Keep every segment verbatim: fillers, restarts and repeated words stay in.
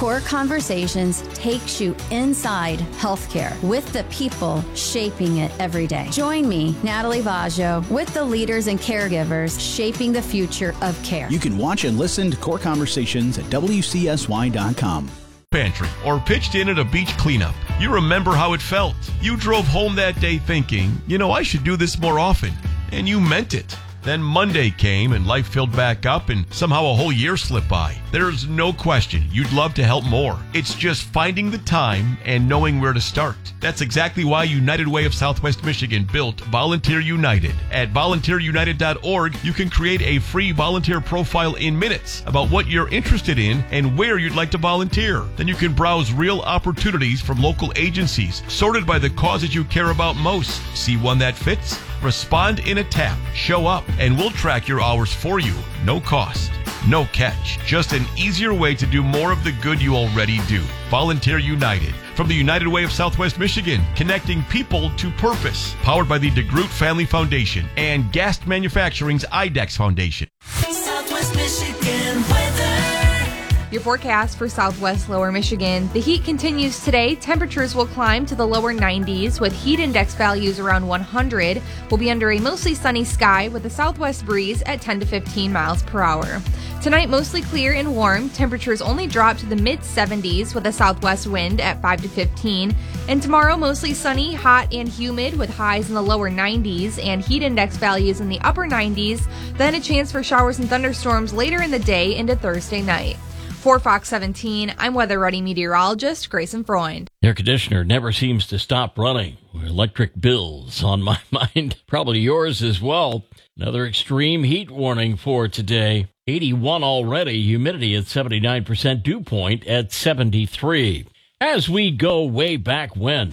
Core Conversations takes you inside healthcare with the people shaping it every day. Join me, Natalie Vaggio, with the leaders and caregivers shaping the future of care. You can watch and listen to Core Conversations at W C S Y dot com. Pantry or pitched in at a beach cleanup. You remember how it felt. You drove home that day thinking, you know, I should do this more often. And you meant it. Then Monday came and life filled back up and somehow a whole year slipped by. There's no question you'd love to help more. It's just finding the time and knowing where to start. That's exactly why United Way of Southwest Michigan built Volunteer United. At volunteer united dot org, you can create a free volunteer profile in minutes about what you're interested in and where you'd like to volunteer. Then you can browse real opportunities from local agencies, sorted by the causes you care about most. See one that fits? Respond in a tap, show up, and we'll track your hours for you. No cost, no catch. Just an easier way to do more of the good you already do. Volunteer United. From the United Way of Southwest Michigan, connecting people to purpose. Powered by the DeGroot Family Foundation and Gast Manufacturing's IDEX Foundation. Southwest Michigan weather. Your forecast for Southwest Lower Michigan. The heat continues today. Temperatures will climb to the lower nineties with heat index values around one hundred. We'll be under a mostly sunny sky with a southwest breeze at ten to fifteen miles per hour. Tonight, mostly clear and warm. Temperatures only drop to the mid seventies with a southwest wind at five to fifteen. And tomorrow, mostly sunny, hot, and humid with highs in the lower nineties and heat index values in the upper nineties. Then a chance for showers and thunderstorms later in the day into Thursday night. For Fox seventeen, I'm Weather Ready meteorologist Grayson Freund. Air conditioner never seems to stop running. Electric bills on my mind, probably yours as well. Another extreme heat warning for today. eighty-one already, humidity at seventy-nine percent, dew point at seventy-three. As we go way back when.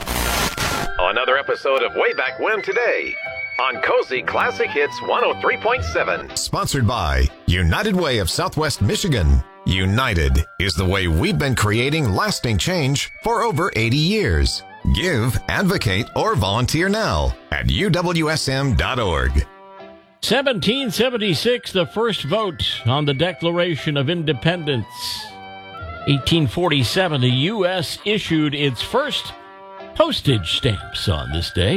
Another episode of Way Back When today on Cozy Classic Hits one oh three point seven. Sponsored by United Way of Southwest Michigan. United is the way we've been creating lasting change for over eighty years. Give, advocate, or volunteer now at U W S M dot org. seventeen seventy-six, the first vote on the Declaration of Independence. eighteen forty-seven, the U S issued its first postage stamps on this day.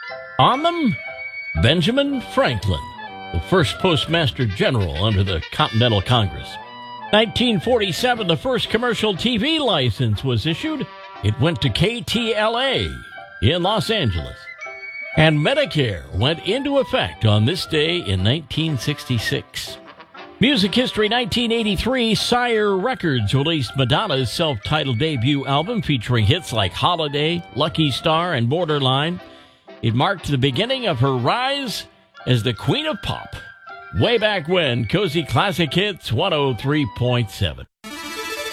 On them, Benjamin Franklin, the first postmaster general under the Continental Congress. nineteen forty-seven, the first commercial T V license was issued. It went to K T L A in Los Angeles. And Medicare went into effect on this day in nineteen sixty-six. Music history, nineteen eighty-three, Sire Records released Madonna's self-titled debut album featuring hits like Holiday, Lucky Star, and Borderline. It marked the beginning of her rise as the Queen of Pop. Way back when, Cozy Classic Hits one oh three point seven.